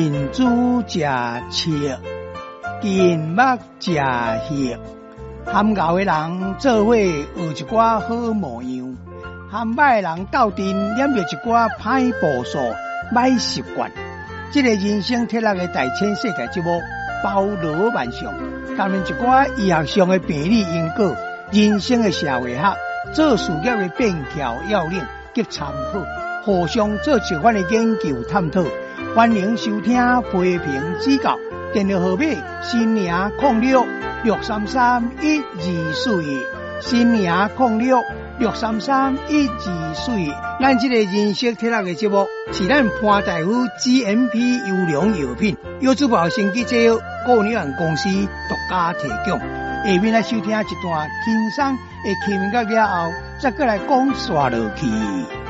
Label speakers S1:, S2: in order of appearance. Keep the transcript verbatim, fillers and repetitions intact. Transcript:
S1: 近朱食赤，近目食血。含牛的人做伙学一寡好模样，含歹的人斗阵染着一寡歹步数、歹习惯。这个人生铁六的大千世界节目包罗万象，谈论一寡医学上的病理因果、人生的社会学、做事业的便条要领及参考，互相做一番的研究探讨。欢迎收听批评指教，电话号码新娘零六六三三一二四一，新娘零六六三三一二四一。咱这个人生铁六的节目是咱潘大夫 G M P 优良药品优质保鲜机制药顾问有限公司独家提供。下面来收听一段轻松的轻音乐了后，再过来讲刷落去。